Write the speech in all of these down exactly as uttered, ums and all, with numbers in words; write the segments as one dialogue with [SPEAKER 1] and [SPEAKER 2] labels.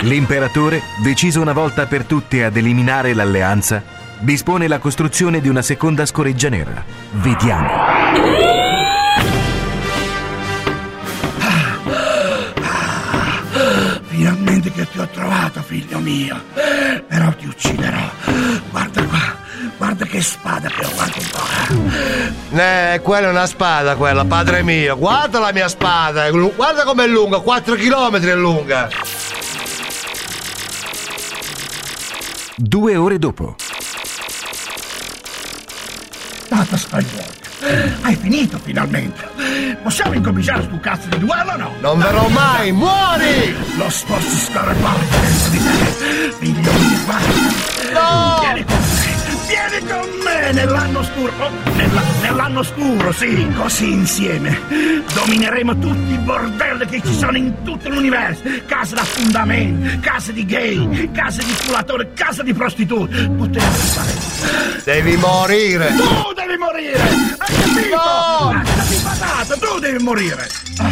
[SPEAKER 1] L'imperatore, deciso una volta per tutte ad eliminare l'alleanza, dispone la costruzione di una seconda scoreggia nera. Vediamo.
[SPEAKER 2] Finalmente che ti ho trovato, figlio mio. Però ti ucciderò. Guarda qua, guarda che spada che ho, guarda un po'.
[SPEAKER 3] Eh, quella è una spada, quella, padre mio. Guarda la mia spada, guarda com'è lunga, quattro chilometri è lunga.
[SPEAKER 1] Due ore dopo.
[SPEAKER 2] Tata Skywalker, hai finito finalmente. Possiamo incominciare stu cazzo di duello o no?
[SPEAKER 3] Non verrò mai, muori!
[SPEAKER 2] Lo sposto scarabale dentro di te. Figlio mio, guarda.
[SPEAKER 3] No!
[SPEAKER 2] Vieni con me, vieni con me nell'anno scuro. Oh, nella, nell'anno scuro, sì. Così insieme domineremo tutti i bordelli che ci sono in tutto l'universo. Case da fundamento, case di gay, case di culatori, case di prostitute. Potremo fare.
[SPEAKER 3] Devi morire!
[SPEAKER 2] Tu devi morire! Hai capito?
[SPEAKER 3] No!
[SPEAKER 2] Lasciati patata, tu devi morire!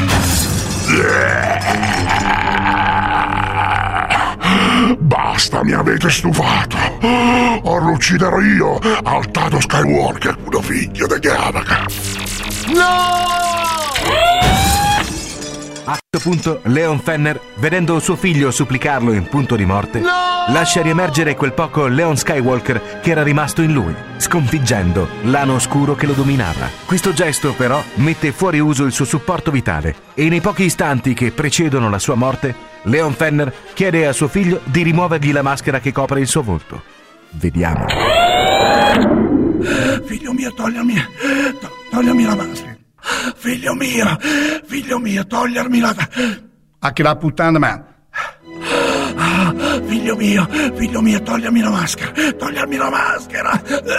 [SPEAKER 4] Basta, mi avete stufato. Ora lo ucciderò io, al Tato Skywalker, uno figlio di Gavaca.
[SPEAKER 3] No!
[SPEAKER 1] A questo punto Leon Fenner, vedendo suo figlio supplicarlo in punto di morte,
[SPEAKER 3] No!
[SPEAKER 1] lascia riemergere quel poco Leon Skywalker che era rimasto in lui, sconfiggendo l'ano oscuro che lo dominava. Questo gesto però mette fuori uso il suo supporto vitale e nei pochi istanti che precedono la sua morte, Leon Fenner chiede a suo figlio di rimuovergli la maschera che copre il suo volto. Vediamo.
[SPEAKER 2] Figlio mio, togliermi, to- togliermi la maschera. Figlio mio, figlio mio, togliermi la... A che la puttana, ma... Ah, figlio mio, figlio mio, togliermi la maschera, togliermi la maschera.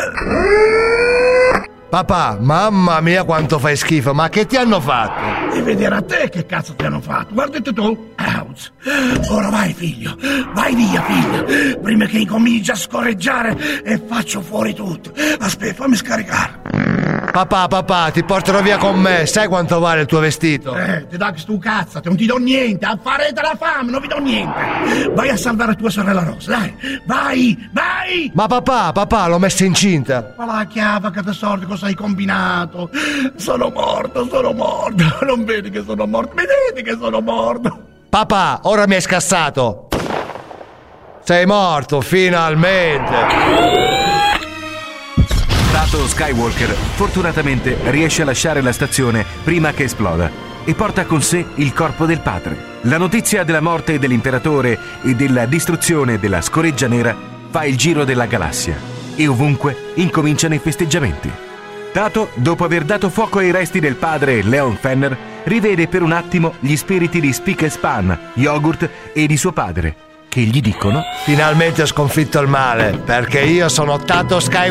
[SPEAKER 3] Papà, mamma mia quanto fai schifo, ma che ti hanno fatto?
[SPEAKER 2] E vedere a te che cazzo ti hanno fatto. Guardate tu. Ouch. Ora vai, figlio. Vai via, figlio. Prima che incominci a scorreggiare e faccio fuori tutto. Aspetta, fammi scaricare.
[SPEAKER 3] Papà, papà, ti porterò via con me. Sai quanto vale il tuo vestito?
[SPEAKER 2] Eh, ti dà stu cazzo, non ti do niente. A farete la fame, non vi do niente. Vai a salvare tua sorella Rosa, dai. Vai, vai.
[SPEAKER 3] Ma papà, papà, l'ho messa incinta.
[SPEAKER 2] Ma la chiava che te sordi, cosa hai combinato? Sono morto, sono morto. Non vedi che sono morto? Vedete che sono morto?
[SPEAKER 3] Papà, ora mi hai scassato. Sei morto, finalmente.
[SPEAKER 1] Tato Skywalker fortunatamente riesce a lasciare la stazione prima che esploda e porta con sé il corpo del padre. La notizia della morte dell'imperatore e della distruzione della scoreggia nera fa il giro della galassia e ovunque incominciano i festeggiamenti. Tato, dopo aver dato fuoco ai resti del padre Leon Fenner, rivede per un attimo gli spiriti di Spick e Span, Yogurt e di suo padre, che gli dicono:
[SPEAKER 3] finalmente ho sconfitto il male, perché io sono Tato Skywalker.